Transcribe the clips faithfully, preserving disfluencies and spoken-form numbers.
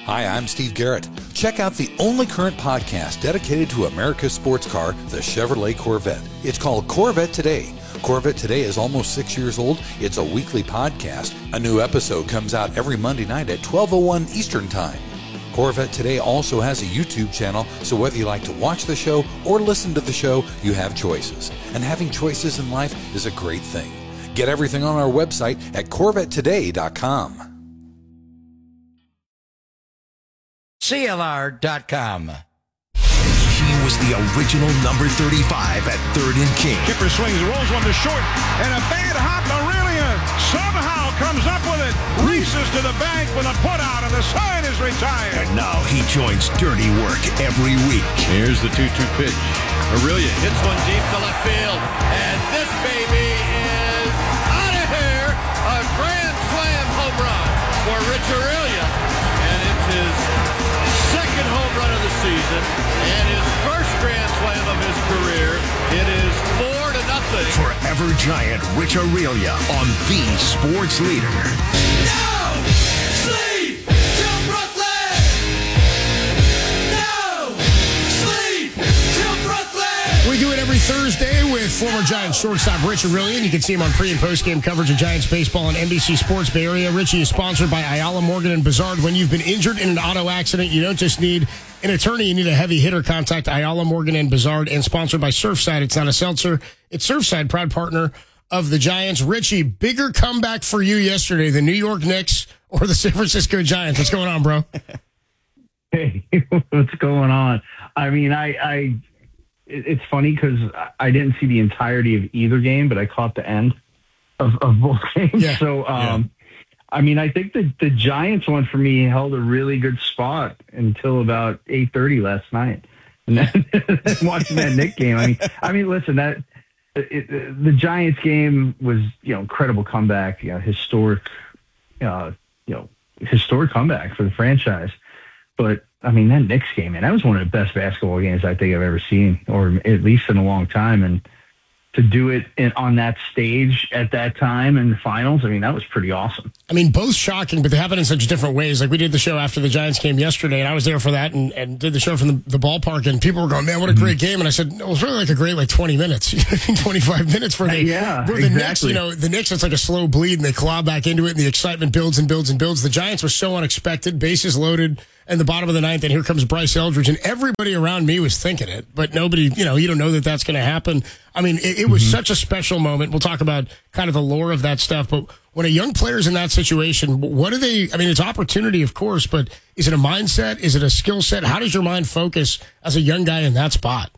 Hi, I'm Steve Garrett. Check out the only current podcast dedicated to America's sports car, the Chevrolet Corvette. It's called Corvette Today. Corvette Today is almost six years old. It's a weekly podcast. A new episode comes out every Monday night at twelve oh one Eastern Time. Corvette Today also has a YouTube channel, so whether you like to watch the show or listen to the show, you have choices. And having choices in life is a great thing. Get everything on our website at corvette today dot com. C L R dot com. He was the original number thirty-five at third and King. Kipper swings, rolls one to short, and a bad hop. Aurelia somehow comes up with it, races to the bank with a putout, and the side is retired. And now he joins Dirty Work every week. Here's the two two pitch. Aurelia hits Hits one deep to left field, and this baby is out of here. A grand slam home run for Rich Aurelia, and it's his second home run of the season and his first grand slam of his career. It is four to nothing. Forever Giant Rich Aurelia on the Sports Leader. No sleep till Brooklyn. No sleep till Brooklyn. We do it every Thursday with former Giants shortstop Rich Aurelia, and you can see him on pre- and post-game coverage of Giants baseball on N B C Sports Bay Area. Richie is sponsored by Ayala, Morgan, and Bizard. When you've been injured in an auto accident, you don't just need an attorney, you need a heavy hitter. Contact Ayala, Morgan, and Bizard, and sponsored by Surfside. It's not a seltzer. It's Surfside, proud partner of the Giants. Richie, bigger comeback for you yesterday, the New York Knicks or the San Francisco Giants? What's going on, bro? Hey, what's going on? I mean, I, I it's funny because I didn't see the entirety of either game, but I caught the end of, of both games. Yeah. So, um, yeah. I mean, I think that the Giants one for me held a really good spot until about eight thirty last night. And then watching that Knicks game, I mean, I mean, listen, that it, the Giants game was, you know, incredible comeback, you know, historic, uh, you know, historic comeback for the franchise. But I mean, that Knicks game, man, that was one of the best basketball games I think I've ever seen, or at least in a long time. And to do it in, on that stage at that time in the finals, I mean, that was pretty awesome. I mean, both shocking, but they happen in such different ways. Like, we did the show after the Giants game yesterday, and I was there for that, and, and did the show from the, the ballpark, and people were going, man, what a great game. And I said, no, it was really like a great, like, twenty minutes, twenty-five minutes for the, yeah, for the exactly. Knicks. You know, the Knicks, it's like a slow bleed, and they claw back into it, and the excitement builds and builds and builds. The Giants were so unexpected, bases loaded in the bottom of the ninth, and here comes Bryce Eldridge, and everybody around me was thinking it, but nobody, you know, you don't know that that's going to happen. I mean, it, it was mm-hmm. such a special moment. We'll talk about kind of the lore of that stuff, but when a young player's in that situation, what do they, I mean, it's opportunity, of course, but is it a mindset? Is it a skill set? How does your mind focus as a young guy in that spot?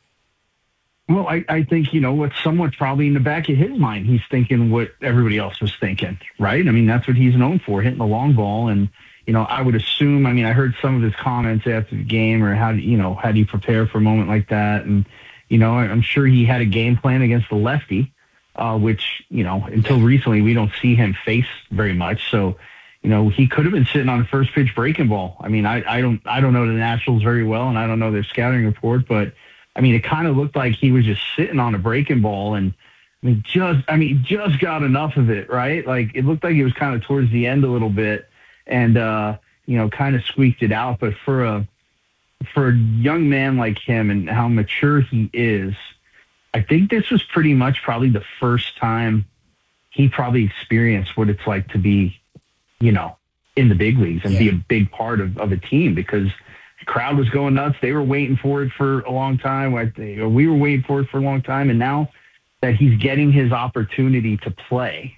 Well, I, I think, you know, what's somewhat probably in the back of his mind, he's thinking what everybody else was thinking, right? I mean, that's what he's known for, hitting the long ball. And, you know, I would assume, I mean, I heard some of his comments after the game, or how do you know, how do you prepare for a moment like that? And, you know, I'm sure he had a game plan against the lefty, uh, which, you know, until recently, we don't see him face very much. So, you know, he could have been sitting on a first pitch breaking ball. I mean, I, I don't, I don't know the Nationals very well, and I don't know their scouting report, but I mean, it kind of looked like he was just sitting on a breaking ball, and I mean, just, I mean, just got enough of it, right? Like, it looked like he was kind of towards the end a little bit, and uh, you know, kind of squeaked it out. But for a for a young man like him and how mature he is, I think this was pretty much probably the first time he probably experienced what it's like to be, you know, in the big leagues and yeah. be a big part of, of a team, because the crowd was going nuts. They were waiting for it for a long time. We were waiting for it for a long time. And now that he's getting his opportunity to play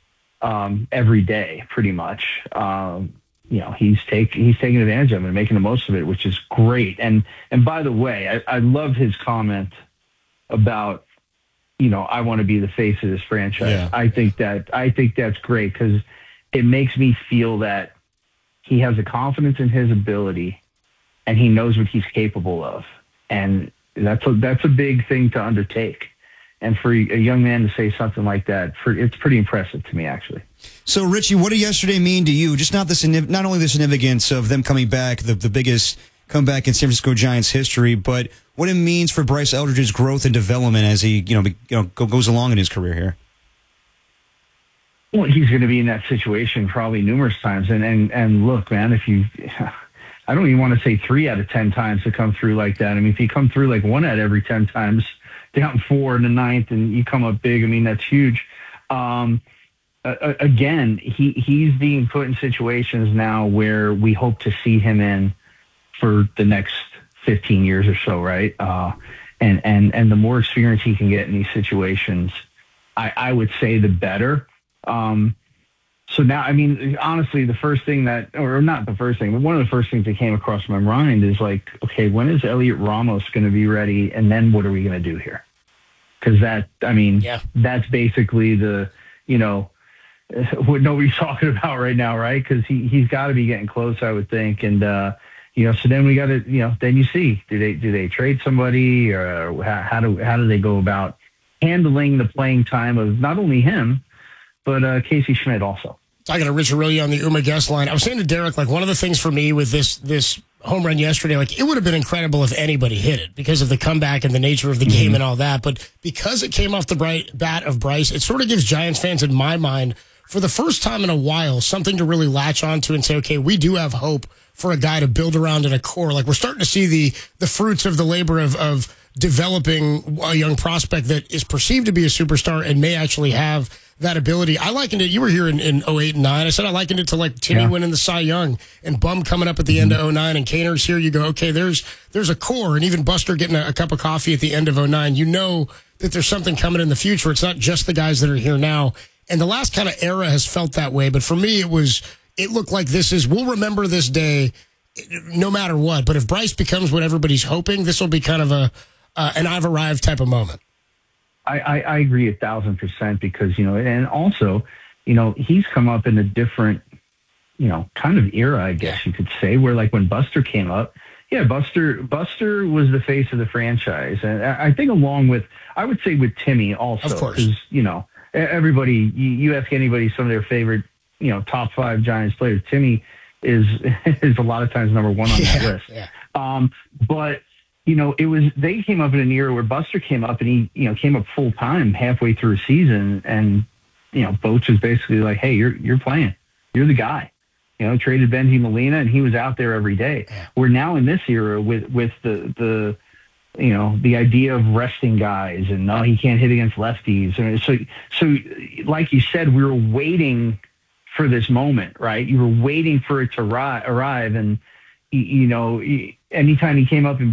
um, every day, pretty much, um, you know, he's take, he's taking advantage of it and making the most of it, which is great. And, and by the way, I, I love his comment about, you know, I want to be the face of this franchise. Yeah. I think that, I think that's great, because it makes me feel that he has a confidence in his ability and he knows what he's capable of. And that's a, that's a big thing to undertake. And for a young man to say something like that, for, it's pretty impressive to me, actually. So, Richie, what did yesterday mean to you? Just not the not only the significance of them coming back, the, the biggest comeback in San Francisco Giants history, but what it means for Bryce Eldridge's growth and development as he, you know, be, you know go, goes along in his career here. Well, he's going to be in that situation probably numerous times. And, and, and look, man, if you, I don't even want to say three out of ten times to come through like that. I mean, if you come through like one out of every ten times, down four in the ninth, and you come up big, I mean, that's huge. Um, uh, again, he, he's being put in situations now where we hope to see him in for the next fifteen years or so, right? Uh, and, and, and the more experience he can get in these situations, I, I would say the better. Um, so now, I mean, honestly, the first thing that, or not the first thing, but one of the first things that came across my mind is like, okay, when is Elliot Ramos going to be ready? And then what are we going to do here? Because that, I mean, yeah. that's basically the, you know, what nobody's talking about right now, right? Because he, he's got to be getting close, I would think. And, uh, you know, so then we got to, you know, then you see, do they, do they trade somebody, or how, how do, how do they go about handling the playing time of not only him, but uh, Casey Schmidt also. Talking to Rich Aurelio on the Uma guest line. I was saying to Derek, like, one of the things for me with this this home run yesterday, like, it would have been incredible if anybody hit it because of the comeback and the nature of the game mm-hmm. and all that. But because it came off the bright bat of Bryce, it sort of gives Giants fans, in my mind, for the first time in a while, something to really latch onto and say, okay, we do have hope for a guy to build around in a core. Like, we're starting to see the the fruits of the labor of of developing a young prospect that is perceived to be a superstar and may actually have that ability. I likened it, you were here in, in oh eight and nine. I said I likened it to like Timmy yeah. winning the Cy Young and Bum coming up at the mm-hmm. end of oh nine and Kaner's here. You go, okay, there's there's a core, and even Buster getting a, a cup of coffee at the end of oh nine. You know that there's something coming in the future. It's not just the guys that are here now. And the last kind of era has felt that way. But for me, it was, it looked like this is, we'll remember this day no matter what. But if Bryce becomes what everybody's hoping, this will be kind of a, uh, an I've arrived type of moment. I, I, I agree a thousand percent because, you know, and also, you know, he's come up in a different, you know, kind of era, I guess you could say, where like when Buster came up, yeah, Buster, Buster was the face of the franchise. And I think along with, I would say with Timmy also, of course, because, you know, everybody, you, you ask anybody some of their favorite, you know, top five Giants players, Timmy is, is a lot of times number one on yeah, that list. Yeah. Um, but, you know, it was, they came up in an era where Buster came up and he, you know, came up full time halfway through a season. And, you know, Boch was basically like, hey, you're, you're playing, you're the guy, you know, traded Benji Molina and he was out there every day. Yeah. We're now in this era with, with the, the, you know, the idea of resting guys and no, he can't hit against lefties. And so, so like you said, we were waiting for this moment, right? You were waiting for it to ri- arrive. And, you know, anytime he came up and